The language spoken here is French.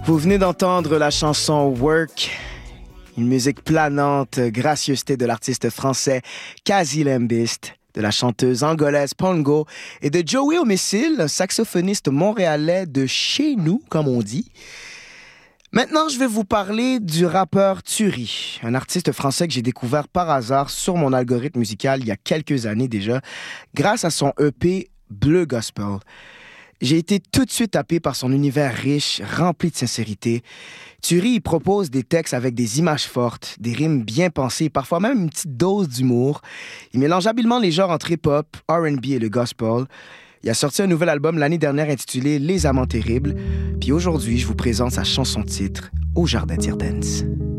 Vous venez d'entendre la chanson Work, une musique planante, gracieuseté de l'artiste français Kazi Lembist, de la chanteuse angolaise Pongo et de Joey Homicile, un saxophoniste montréalais de chez nous, comme on dit. Maintenant, je vais vous parler du rappeur Turi, un artiste français que j'ai découvert par hasard sur mon algorithme musical il y a quelques années déjà, grâce à son EP Bleu Gospel. J'ai été tout de suite happé par son univers riche, rempli de sincérité. Turi propose des textes avec des images fortes, des rimes bien pensées, parfois même une petite dose d'humour. Il mélange habilement les genres entre hip-hop, R&B et le gospel. Il a sorti un nouvel album l'année dernière intitulé Les Amants Terribles. Puis aujourd'hui, je vous présente sa chanson-titre, Au Jardin d'Irden's.